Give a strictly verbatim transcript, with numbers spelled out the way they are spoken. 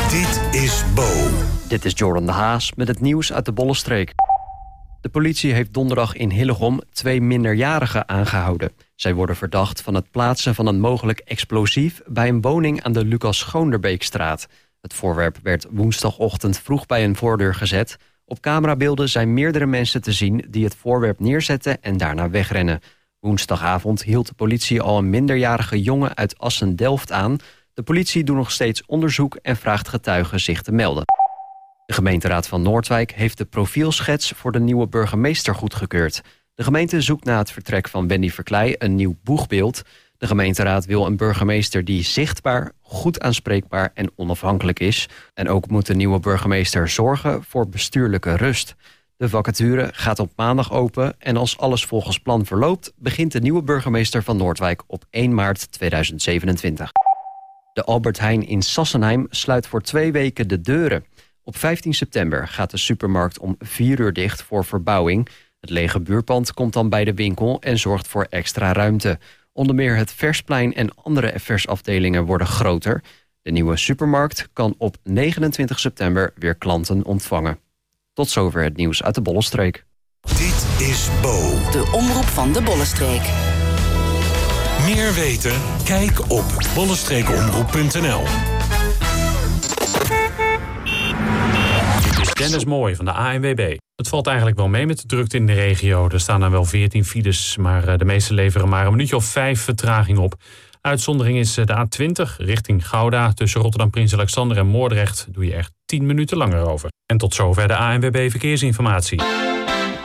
Dit is Bo. Dit is Jordan de Haas met het nieuws uit de Bollenstreek. De politie heeft donderdag in Hillegom twee minderjarigen aangehouden. Zij worden verdacht van het plaatsen van een mogelijk explosief bij een woning aan de Lucas Schoonderbeekstraat. Het voorwerp werd woensdagochtend vroeg bij een voordeur gezet. Op camerabeelden zijn meerdere mensen te zien die het voorwerp neerzetten en daarna wegrennen. Woensdagavond hield de politie al een minderjarige jongen uit Assen-Delft aan. De politie doet nog steeds onderzoek en vraagt getuigen zich te melden. De gemeenteraad van Noordwijk heeft de profielschets voor de nieuwe burgemeester goedgekeurd. De gemeente zoekt na het vertrek van Wendy Verkleij een nieuw boegbeeld. De gemeenteraad wil een burgemeester die zichtbaar, goed aanspreekbaar en onafhankelijk is. En ook moet de nieuwe burgemeester zorgen voor bestuurlijke rust. De vacature gaat op maandag open en als alles volgens plan verloopt, begint de nieuwe burgemeester van Noordwijk op één maart tweeduizend zevenentwintig. De Albert Heijn in Sassenheim sluit voor twee weken de deuren. Op vijftien september gaat de supermarkt om vier uur dicht voor verbouwing. Het lege buurpand komt dan bij de winkel en zorgt voor extra ruimte. Onder meer het Versplein en andere versafdelingen worden groter. De nieuwe supermarkt kan op negenentwintig september weer klanten ontvangen. Tot zover het nieuws uit de Bollenstreek. Dit is Bo. De omroep van de Bollenstreek. Meer weten? Kijk op bollenstreekomroep punt n l. Dit is Dennis Mooij van de A N W B. Het valt eigenlijk wel mee met de drukte in de regio. Er staan dan wel veertien files, maar de meeste leveren maar een minuutje of vijf vertraging op. Uitzondering is de A twintig richting Gouda. Tussen Rotterdam Prins Alexander en Moordrecht doe je echt tien minuten langer over. En tot zover de A N W B Verkeersinformatie.